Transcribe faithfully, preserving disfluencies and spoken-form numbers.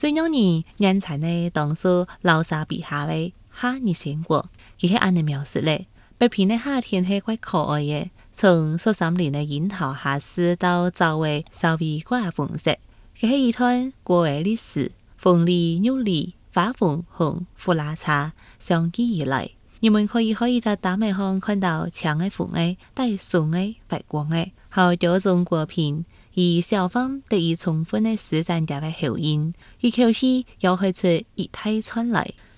最讓人印象呢，當初流沙筆下嘅夏日鮮果，佢係按呢描述咧。北平嘅夏天係怪可愛嘅，從十三年嘅櫻桃夏市到周圍稍微掛紅色，佢係一段過嘅歷史。鳳梨、玉梨、花紅、紅、胡辣茶相繼而來，人們可以可以在大門上看到長嘅紅嘅、帶紅嘅、白光嘅，好多種果品。而小販得以充分嘅施展家嘅效應，一口氣又開出一大串來。